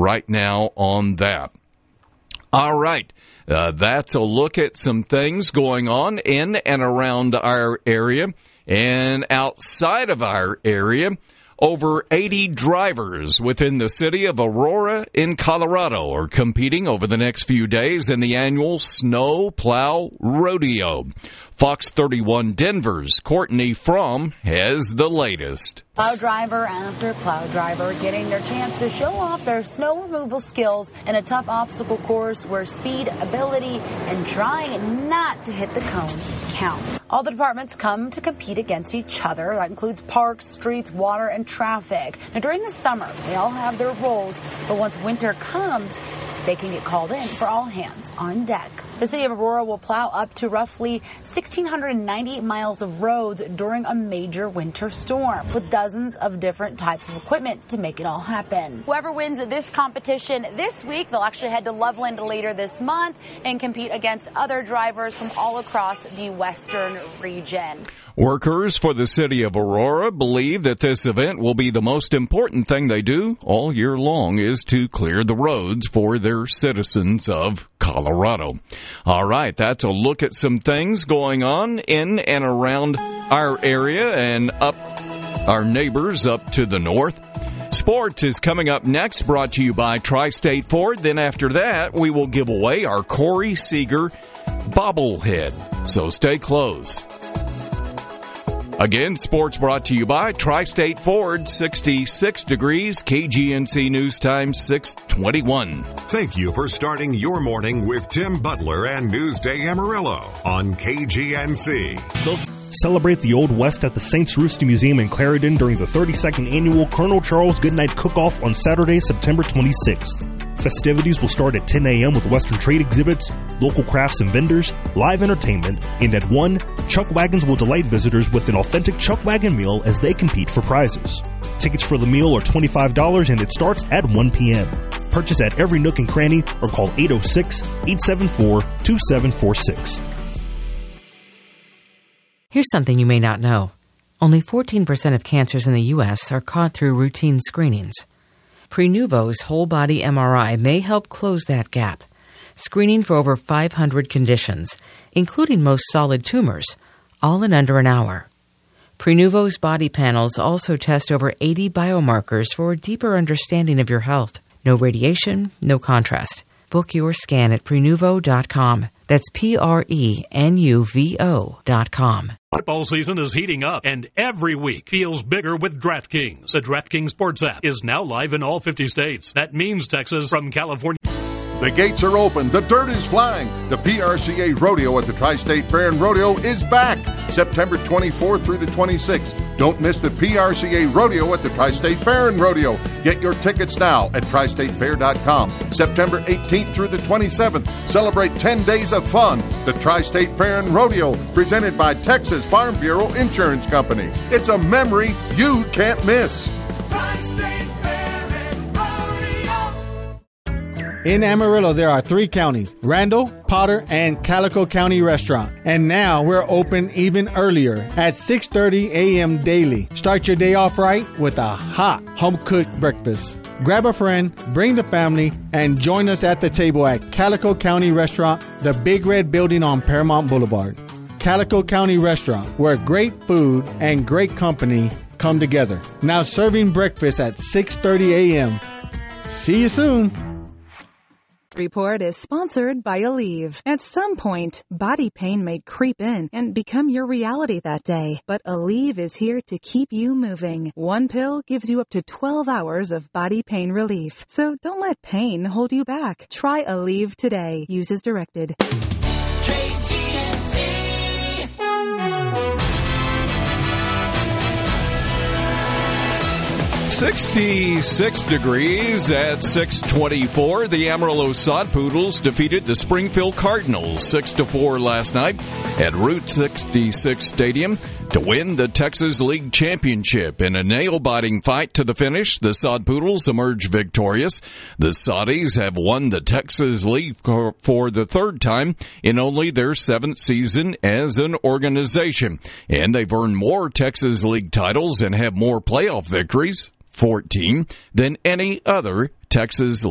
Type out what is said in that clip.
right now on that. All right. That's a look at some things going on in and around our area and outside of our area. Over 80 drivers within the city of Aurora in Colorado are competing over the next few days in the annual Snow Plow Rodeo. Fox 31 Denver's Courtney Fromm has the latest. Plow driver after plow driver getting their chance to show off their snow removal skills in a tough obstacle course where speed, ability, and trying not to hit the cones count. All the departments come to compete against each other. That includes parks, streets, water, and traffic. Now, during the summer, they all have their roles, but once winter comes, they can get called in for all hands on deck. The city of Aurora will plow up to roughly 1,698 miles of roads during a major winter storm with dozens of different types of equipment to make it all happen. Whoever wins this competition this week, they'll actually head to Loveland later this month and compete against other drivers from all across the western region. Workers for the city of Aurora believe that this event will be the most important thing they do all year long is to clear the roads for their citizens of Colorado. All right, that's a look at some things going on in and around our area and up our neighbors up to the north. Sports is coming up next, brought to you by Tri-State Ford. Then after that, we will give away our Corey Seager bobblehead. So stay close. Again, sports brought to you by Tri-State Ford, 66 degrees, KGNC News Time 621. Thank you for starting your morning with Tim Butler and Newsday Amarillo on KGNC. Celebrate the Old West at the St. Cerusty Museum in Clarendon during the 32nd Annual Colonel Charles Goodnight Cook-Off on Saturday, September 26th. Festivities will start at 10 a.m. with Western trade exhibits, local crafts and vendors, live entertainment, and at 1, Chuck Wagons will delight visitors with an authentic Chuck Wagon meal as they compete for prizes. Tickets for the meal are $25 and it starts at 1 p.m. Purchase at every nook and cranny or call 806-874-2746. Here's something you may not know. Only 14% of cancers in the U.S. are caught through routine screenings. Prenuvo's whole-body MRI may help close that gap, screening for over 500 conditions, including most solid tumors, all in under an hour. Prenuvo's body panels also test over 80 biomarkers for a deeper understanding of your health. No radiation, no contrast. Book your scan at Prenuvo.com. That's Prenuvo.com. Football season is heating up, and every week feels bigger with DraftKings. The DraftKings Sports app is now live in all 50 states. That means Texas from California. The gates are open. The dirt is flying. The PRCA Rodeo at the Tri-State Fair and Rodeo is back September 24th through the 26th. Don't miss the PRCA Rodeo at the Tri-State Fair and Rodeo. Get your tickets now at TriStateFair.com. September 18th through the 27th. Celebrate 10 days of fun. The Tri-State Fair and Rodeo, presented by Texas Farm Bureau Insurance Company. It's a memory you can't miss. Tri-State Fair and Rodeo. In Amarillo, there are 3 counties, Randall, Potter, and Calico County Restaurant. And now we're open even earlier at 6:30 a.m. daily. Start your day off right with a hot home-cooked breakfast. Grab a friend, bring the family, and join us at the table at Calico County Restaurant, the Big Red Building on Paramount Boulevard. Calico County Restaurant, where great food and great company come together. Now serving breakfast at 6:30 a.m. See you soon. Report is sponsored by Aleve. At some point, body pain may creep in and become your reality that day. But Aleve is here to keep you moving. One pill gives you up to 12 hours of body pain relief. So don't let pain hold you back. Try Aleve today. Use as directed. KGNC. 66 degrees at 624. The Amarillo Sod Poodles defeated the Springfield Cardinals 6-4 last night at Route 66 Stadium to win the Texas League Championship. In a nail-biting fight to the finish, the Sod Poodles emerged victorious. The Soddies have won the Texas League for the 3rd time in only their 7th season as an organization. And they've earned more Texas League titles and have more playoff victories, 14, than any other Texas